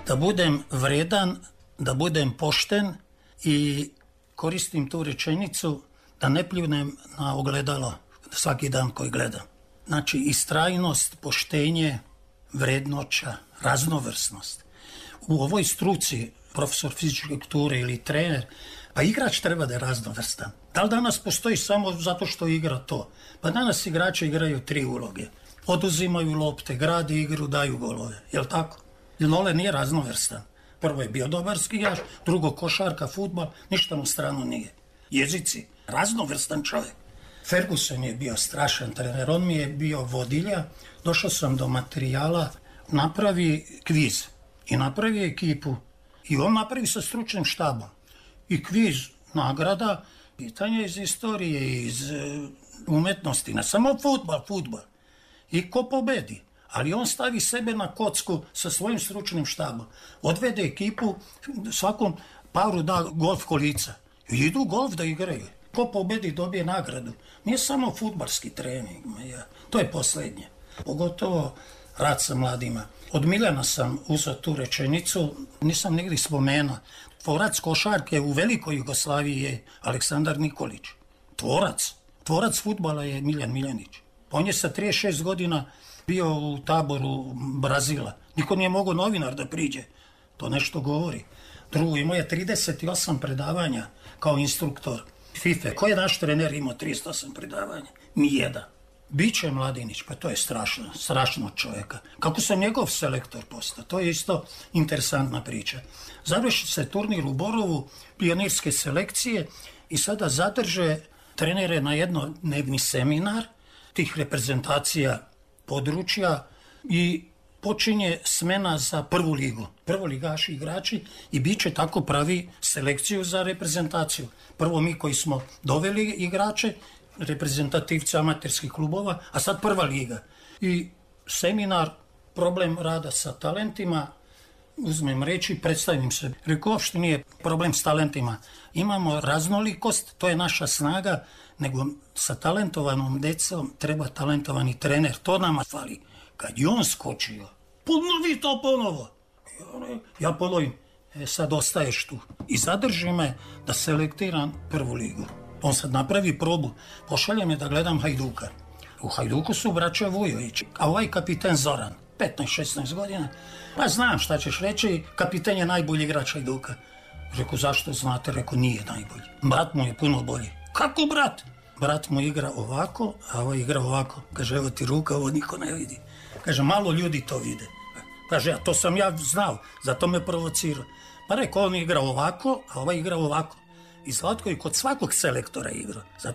Da budem vredan, da budem pošten i koristim tu rečenicu da ne pljunem na ogledalo svaki dan koji gledam. Znači, istrajnost, poštenje, vrednoća, raznovrsnost. U ovoj struci, profesor fizičke kulture ili trener, pa igrač treba da je raznovrstan. Da li danas postoji samo zato što igra to? Pa danas igrači igraju 3 uloge. Oduzimaju lopte, grade igru, daju golove. Jel tako? Lole nije raznovrstan. Prvo je bio dobar skijaš, drugo košarka, fudbal, ništa mu strano nije. Jezici, raznovrstan čovjek. Ferguson je bio strašan trener, on mi je bio vodilja, došao sam do materijala, napravi kviz i napravi ekipu i on napravi sa stručnim štabom. I kviz, nagrada, pitanje iz istorije, iz umetnosti, ne samo fudbal. I ko pobedi. Ali on stavi sebe na kocku sa svojim stručnim štabom. Odvede ekipu, svakom paru da golf kolica. I idu golf da igraju. Ko pobedi dobije nagradu. Nije samo fudbalski trening. To je posljednje. Pogotovo rad sa mladima. Od Miljana sam uzeo tu rečenicu, nisam nigdje spomenuo. Tvorac košarke u velikoj Jugoslaviji je Aleksandar Nikolić. Tvorac fudbala je Miljan Miljanić. On je sa 36 godina bio u taboru Brazila. Niko nije mogao novinar da priđe. To nešto govori. Drugo, imao je 38 predavanja kao instruktor FIFA. Ko je naš trener imao 38 predavanja? Nijedan. Biće Mladinić, pa to je strašno čovjeka. Kako sam njegov selektor postao? To je isto interesantna priča. Završi se turnir u Borovu, pionirske selekcije i sada zadrže trenere na jednodnevni seminar tih reprezentacija područja i počinje smena za prvu ligu. Prvoligaši igrači i bit će tako pravi selekciju za reprezentaciju. Prvo mi koji smo doveli igrače, reprezentativci amaterskih klubova, a sad prva liga. I seminar, problem rada sa talentima, uzmem reći, predstavim se. Rekao, uopšte nije problem s talentima. Imamo raznolikost, to je naša snaga, nego sa talentovanom decom treba talentovani trener. To nama fali. Kad je on skočio, ponovi to ponovo. Ja ponovim, sad ostaješ tu. I zadrži me da selektiram prvu ligu. On sad napravi probu, pošalje me da gledam Hajduka. U Hajduku su braća Vujović, a ovaj kapiten Zoran, 15-16 godina. Pa znam šta ćeš reći, kapiten je najbolji igrač Hajduka. Reku, zašto znate? Reku, nije najbolji. Brat mu je puno bolji. Kako brat? Brat mu igra ovako, a ovaj igra ovako. Kaže, evo ti ruka, ovo niko ne vidi. Kaže, malo ljudi to vide. Kaže, a to sam ja znao, zato me provocirao. Pa rekao, on igra ovako, a ovaj igra ovako. I Zlatko je kod svakog selektora igra.